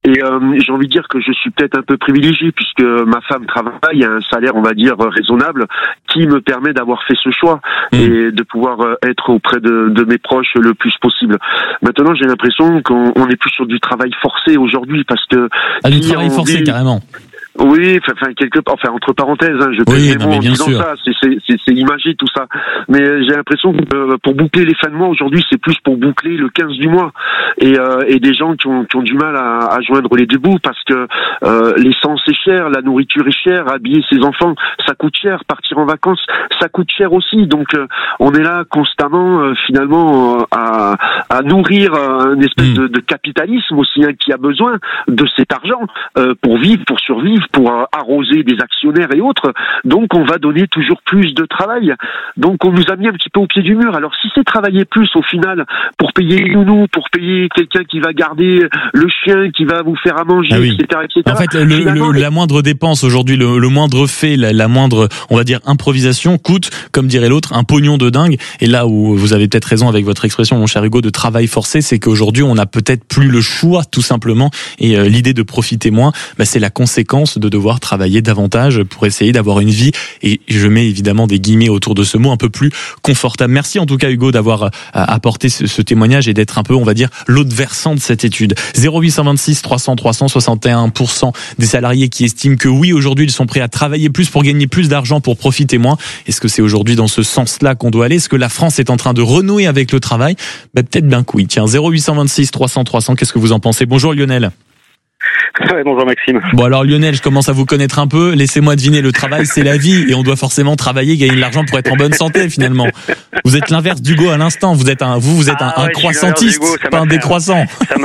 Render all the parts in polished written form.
Et j'ai envie de dire que je suis peut-être un peu privilégié puisque ma femme travaille à un salaire, on va dire, raisonnable, qui me permet d'avoir fait ce choix et de pouvoir être auprès de mes proches le plus possible. Maintenant, j'ai l'impression qu'on est plus sur du travail forcé aujourd'hui parce que... du travail forcé, carrément. Oui, enfin entre parenthèses, je pèse mes mots en disant ça, c'est imagé tout ça. Mais j'ai l'impression que pour boucler les fins de mois aujourd'hui, c'est plus pour boucler le 15 du mois. Et des gens qui ont du mal à joindre les deux bouts parce que l'essence est chère, la nourriture est chère, habiller ses enfants, ça coûte cher, partir en vacances, ça coûte cher aussi. Donc on est là constamment finalement à nourrir une espèce de capitalisme aussi qui a besoin de cet argent pour vivre, pour survivre, pour arroser des actionnaires et autres. Donc on va donner toujours plus de travail. Donc on nous a mis un petit peu au pied du mur. Alors si c'est travailler plus au final pour payer les nounous, pour payer quelqu'un qui va garder le chien, qui va vous faire à manger, etc., etc. En fait, la moindre dépense aujourd'hui, le moindre fait, la moindre, on va dire, improvisation coûte, comme dirait l'autre, un pognon de dingue. Et là où vous avez peut-être raison avec votre expression, mon cher Hugo, de travail forcé, c'est qu'aujourd'hui on n'a peut-être plus le choix, tout simplement. Et l'idée de profiter moins, c'est la conséquence de devoir travailler davantage pour essayer d'avoir une vie, et je mets évidemment des guillemets autour de ce mot, un peu plus confortable. Merci en tout cas Hugo d'avoir apporté ce témoignage et d'être un peu, on va dire, l'autre versant de cette étude. 0826 300 300, 61% des salariés qui estiment que oui, aujourd'hui ils sont prêts à travailler plus pour gagner plus d'argent, pour profiter moins. Est-ce que c'est aujourd'hui dans ce sens-là qu'on doit aller? Est-ce que la France est en train de renouer avec le travail? Peut-être bien que oui. Tiens, 0826 300 300, qu'est-ce que vous en pensez? Bonjour Lionel. Ouais, bonjour Maxime. Bon alors Lionel, je commence à vous connaître un peu. Laissez-moi deviner, le travail c'est la vie et on doit forcément travailler, gagner de l'argent pour être en bonne santé finalement. Vous êtes l'inverse d'Hugo à l'instant. Vous êtes un croissantiste, pas un décroissant.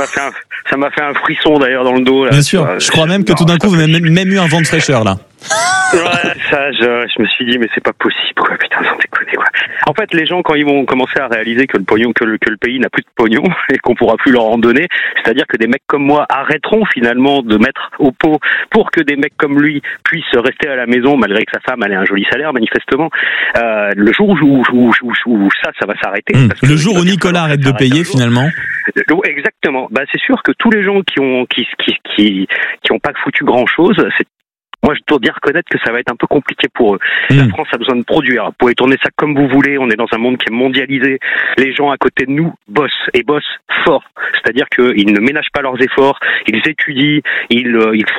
Ça m'a fait un frisson d'ailleurs dans le dos. Là. Bien sûr. Je crois même que tout d'un coup vous avez même eu un vent de fraîcheur là. Ouais, ça, je me suis dit, mais c'est pas possible, quoi. Putain, sans déconner, quoi. En fait, les gens, quand ils vont commencer à réaliser que le pognon, que le pays n'a plus de pognon et qu'on pourra plus leur en donner, c'est-à-dire que des mecs comme moi arrêteront finalement de mettre au pot pour que des mecs comme lui puissent rester à la maison malgré que sa femme ait un joli salaire, manifestement. Le jour où ça va s'arrêter. Le jour où Nicolas arrête de payer, finalement. Exactement. C'est sûr que tous les gens qui ont pas foutu grand chose, moi, je dois bien reconnaître que ça va être un peu compliqué pour eux. La France a besoin de produire. Vous pouvez tourner ça comme vous voulez. On est dans un monde qui est mondialisé. Les gens à côté de nous bossent et bossent fort. C'est-à-dire qu'ils ne ménagent pas leurs efforts. Ils étudient. Ils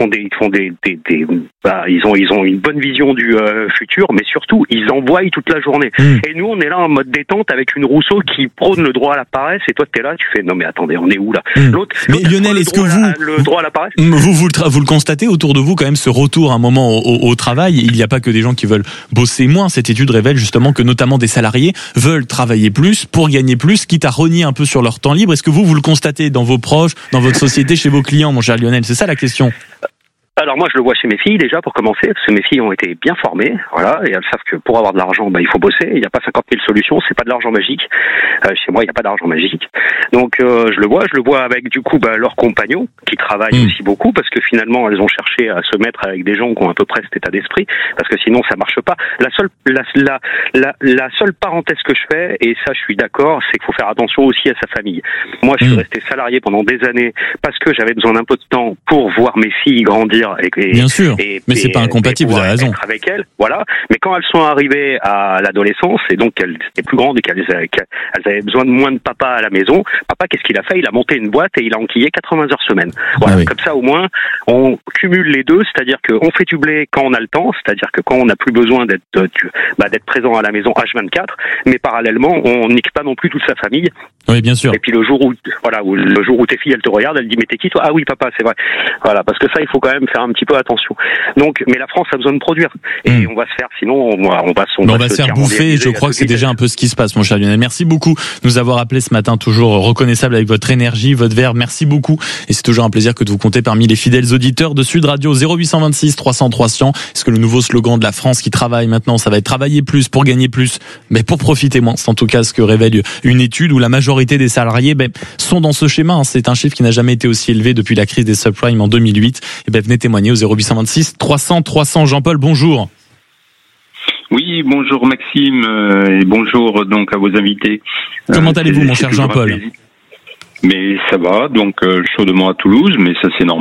ont une bonne vision du futur, mais surtout, ils envoient toute la journée. Et nous, on est là en mode détente avec une Rousseau qui prône le droit à la paresse. Et toi, t'es là, tu fais non mais attendez, on est où là? Mais Lionel, est-ce que le droit à la paresse? Vous le constatez autour de vous quand même, ce retour un moment au travail? Il n'y a pas que des gens qui veulent bosser moins. Cette étude révèle justement que notamment des salariés veulent travailler plus pour gagner plus, quitte à rogner un peu sur leur temps libre. Est-ce que vous le constatez dans vos proches, dans votre société, chez vos clients, mon cher Lionel? C'est ça la question. Alors moi je le vois chez mes filles déjà pour commencer, parce que mes filles ont été bien formées, voilà, et elles savent que pour avoir de l'argent, il faut bosser, il n'y a pas 50 000 solutions, c'est pas de l'argent magique. Chez moi il n'y a pas d'argent magique. Donc je le vois avec du coup leurs compagnons qui travaillent aussi beaucoup, parce que finalement elles ont cherché à se mettre avec des gens qui ont à peu près cet état d'esprit, parce que sinon ça marche pas. La seule parenthèse que je fais, et ça je suis d'accord, c'est qu'il faut faire attention aussi à sa famille. Moi je suis resté salarié pendant des années parce que j'avais besoin d'un peu de temps pour voir mes filles grandir. Bien sûr, mais c'est pas incompatible, vous avez raison. Avec elles, voilà. Mais quand elles sont arrivées à l'adolescence et donc qu'elles étaient plus grandes et qu'elles avaient besoin de moins de papa à la maison, papa, qu'est-ce qu'il a fait? Il a monté une boîte et il a enquillé 80 heures semaine. Voilà. Comme ça, au moins, on cumule les deux, c'est-à-dire qu'on fait du blé quand on a le temps, c'est-à-dire que quand on n'a plus besoin d'être présent à la maison H24, mais parallèlement, on nique pas non plus toute sa famille. Oui, bien sûr. Et puis le jour où tes filles elles te regardent, elles disent mais t'es qui toi? Ah oui papa, c'est vrai. Voilà, parce que ça il faut quand même faire un petit peu attention. Donc, mais la France a besoin de produire et on va se faire, sinon on va se faire bouffer. Et je crois que c'est déjà un peu ce qui se passe, mon cher Lionel. Merci beaucoup de nous avoir appelé ce matin, toujours reconnaissable avec votre énergie, votre verve. Merci beaucoup. Et c'est toujours un plaisir que de vous compter parmi les fidèles auditeurs de Sud Radio. 0826 300 300. Est-ce que le nouveau slogan de la France qui travaille maintenant, ça va être travailler plus pour gagner plus, mais pour profiter moins? C'est en tout cas ce que révèle une étude où la majorité des salariés sont dans ce schéma. C'est un chiffre qui n'a jamais été aussi élevé depuis la crise des subprimes en 2008. Et venez témoigner au 0826 300 300. Jean-Paul, bonjour. Oui, bonjour Maxime et bonjour donc à vos invités. Comment allez-vous, mon cher Jean-Paul? Mais ça va, donc chaudement à Toulouse, mais ça c'est normal.